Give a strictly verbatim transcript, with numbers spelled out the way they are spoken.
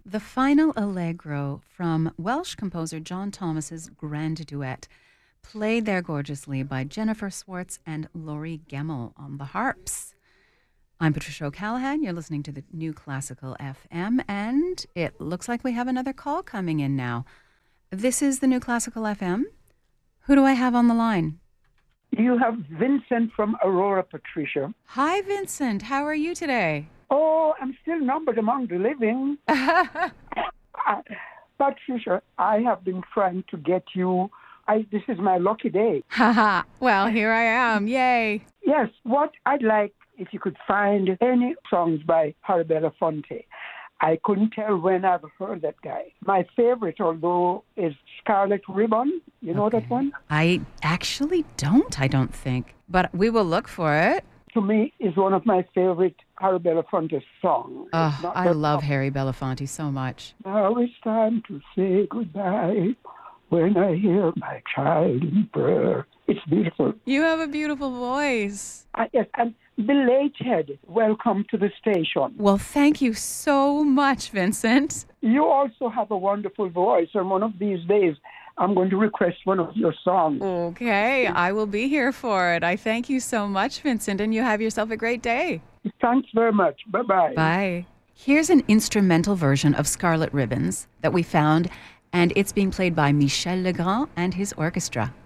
The final allegro from Welsh composer John Thomas's Grand Duet, played there gorgeously by Jennifer Swartz and Laurie Gemmell on the harps. I'm Patricia O'Callaghan. You're listening to the New Classical F M, and it looks like we have another call coming in now. This is the New Classical F M. Who do I have on the line? You have Vincent from Aurora, Patricia. Hi, Vincent. How are you today? Oh, I'm still numbered among the living. uh, Patricia, I have been trying to get you. I, this is my lucky day. Haha. Well, here I am. Yay. Yes, what I'd like, if you could find any songs by Harry Belafonte. I couldn't tell when I've heard that guy. My favorite, although, is Scarlet Ribbon. You know Okay. that one? I actually don't, I don't think. But we will look for it. To me, is one of my favorite Harry Belafonte songs. Oh, It's not I that love often. Harry Belafonte so much. Now it's time to say goodbye when I hear my child in prayer. It's beautiful. You have a beautiful voice. Uh, yes, and belated welcome to the station. Well, thank you so much, Vincent. You also have a wonderful voice, and one of these days I'm going to request one of your songs. Okay, I will be here for it. I thank you so much, Vincent, and you have yourself a great day. Thanks very much. Bye-bye. Bye. Here's an instrumental version of Scarlet Ribbons that we found, and it's being played by Michel Legrand and his orchestra.